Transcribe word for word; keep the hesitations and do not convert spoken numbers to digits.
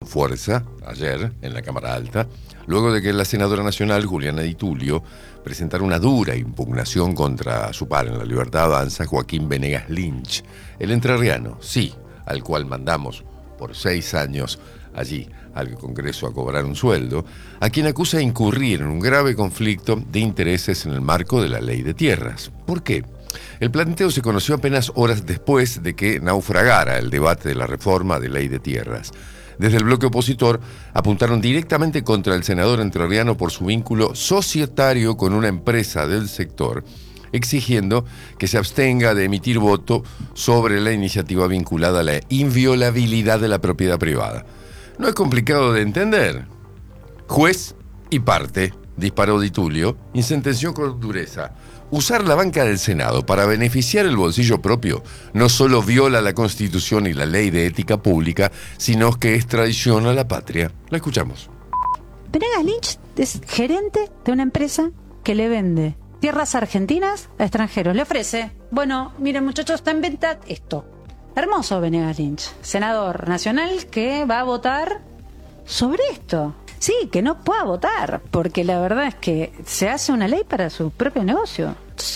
fuerza ayer en la Cámara Alta, luego de que la senadora nacional Juliana Di Tulio presentara una dura impugnación contra su par en La Libertad Avanza, Joaquín Venegas Lynch, el entrerriano, sí, al cual mandamos por seis años allí al Congreso a cobrar un sueldo, a quien acusa de incurrir en un grave conflicto de intereses en el marco de la ley de tierras. ¿Por qué? El planteo se conoció apenas horas después de que naufragara el debate de la reforma de ley de tierras. Desde el bloque opositor apuntaron directamente contra el senador entrerriano por su vínculo societario con una empresa del sector, exigiendo que se abstenga de emitir voto sobre la iniciativa vinculada a la inviolabilidad de la propiedad privada. No es complicado de entender. Juez y parte, disparó Di Tulio, y sentenció con dureza. Usar la banca del Senado para beneficiar el bolsillo propio no solo viola la Constitución y la ley de ética pública, sino que es traición a la patria. La escuchamos. Venegas Lynch es gerente de una empresa que le vende tierras argentinas a extranjeros. Le ofrece, bueno, miren muchachos, está en venta esto. Hermoso Venegas Lynch, senador nacional que va a votar sobre esto. Sí, que no pueda votar, porque la verdad es que se hace una ley para su propio negocio.